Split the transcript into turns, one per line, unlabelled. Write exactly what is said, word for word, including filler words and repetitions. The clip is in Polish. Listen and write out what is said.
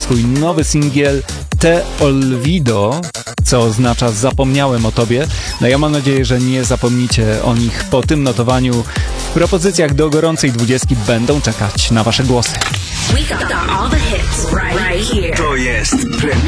swój nowy singiel Te Olvido, co oznacza zapomniałem o tobie. No ja mam nadzieję, że nie zapomnicie o nich po tym notowaniu. W propozycjach do gorącej dwudziestki będą czekać na wasze głosy.
We got all the hits right, right here.
To jest premier